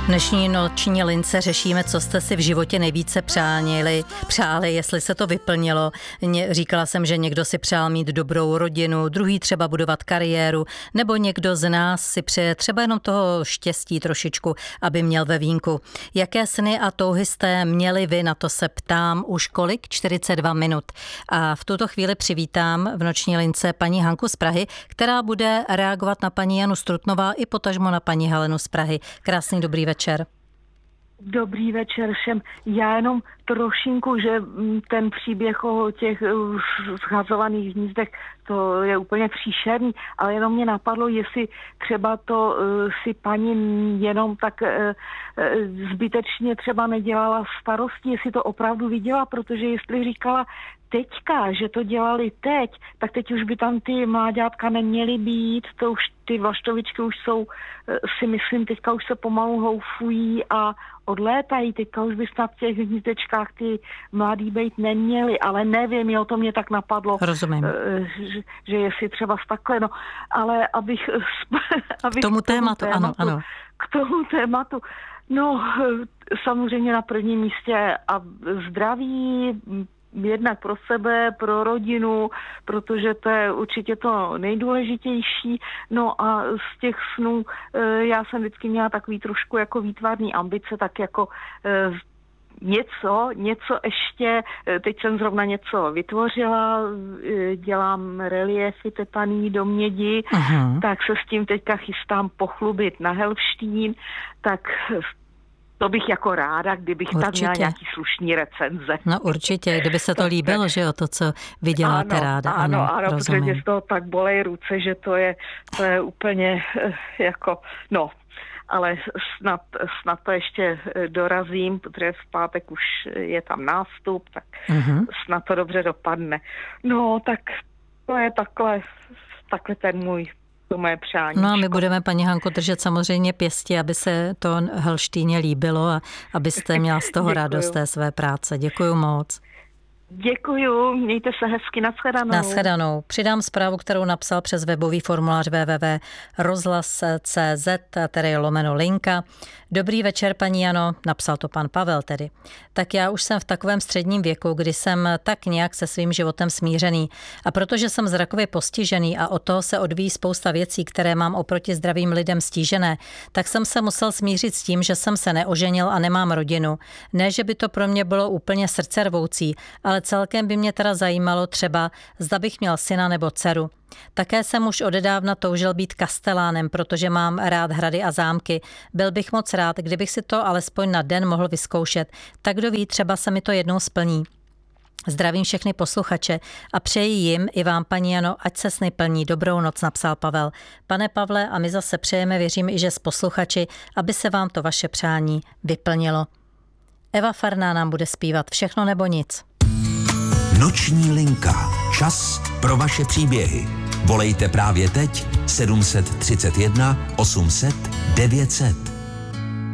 Dnešní noční lince řešíme, co jste si v životě nejvíce přáli, jestli se to vyplnilo. Říkala jsem, že někdo si přál mít dobrou rodinu, druhý třeba budovat kariéru, nebo někdo z nás si přeje třeba jenom toho štěstí trošičku, aby měl ve vínku. Jaké sny a touhy jste měli vy, na to se ptám už kolik? 42 minut. A v tuto chvíli přivítám v noční lince paní Hanku z Prahy, která bude reagovat na paní Janu Strutnová i potažmo na paní Helenu z Prahy. Krásný dobrý večer. Dobrý večer všem. Já jenom trošinku, že ten příběh o těch schazovaných hnízdech, to je úplně příšerný, ale jenom mě napadlo, jestli třeba to si paní jenom tak zbytečně třeba nedělala starosti, jestli to opravdu viděla, protože jestli říkala teďka, že to dělali teď, tak teď už by tam ty mláďátka neměly být, to už ty vlaštovičky už jsou, si myslím, teďka už se pomalu houfují a odlétají, teďka už by snad v těch hnízdečkách ty mladý být neměli, ale nevím, jo, to mě tak napadlo. Rozumím. Že jestli třeba takhle, no, ale abych k tomu tématu, ano. K tomu tématu, no, samozřejmě na prvním místě a zdraví, jednak pro sebe, pro rodinu, protože to je určitě to nejdůležitější. No a z těch snů já jsem vždycky měla takový trošku jako výtvarný ambice, tak jako něco ještě, teď jsem zrovna něco vytvořila, dělám reliefy tepaný do mědi, tak se s tím teďka chystám pochlubit na Helštín, tak to bych jako ráda, kdybych tam měla nějaký slušný recenze. No určitě, kdyby se to líbilo, že jo, to, co vy děláte ráda. Ano, protože mě z toho tak bolej ruce, že to je úplně jako, no, ale snad to ještě dorazím, protože v pátek už je tam nástup, tak snad to dobře dopadne. No, tak to je takhle to moje přání. No a my budeme, paní Hanko, držet samozřejmě pěstí, aby se to Helštíně líbilo a abyste měla z toho radost té své práce. Děkuju moc. Děkuju, mějte se hezky, nashledanou. Nashledanou. Přidám zprávu, kterou napsal přes webový formulář www.rozhlas.cz, tedy /linka. Dobrý večer, paní Jano, napsal to pan Pavel tedy. Tak já už jsem v takovém středním věku, kdy jsem tak nějak se svým životem smířený. A protože jsem zrakově postižený a od toho se odvíjí spousta věcí, které mám oproti zdravým lidem stížené, tak jsem se musel smířit s tím, že jsem se neoženil a nemám rodinu. Ne, že by to pro mě bylo úplně srdcervoucí, ale celkem by mě teda zajímalo třeba, zda bych měl syna nebo dceru. Také jsem už odedávna toužil být kastelánem, protože mám rád hrady a zámky. Byl bych moc rád, kdybych si to alespoň na den mohl vyzkoušet. Tak kdo ví, třeba se mi to jednou splní. Zdravím všechny posluchače a přeji jim i vám, paní Jano, ať se sny plní. Dobrou noc, napsal Pavel. Pane Pavle, a my zase přejeme, věřím i že s posluchači, aby se vám to vaše přání vyplnilo. Eva Farná nám bude zpívat Všechno nebo nic. Noční linka. Čas pro vaše příběhy. Volejte právě teď 731 800 900.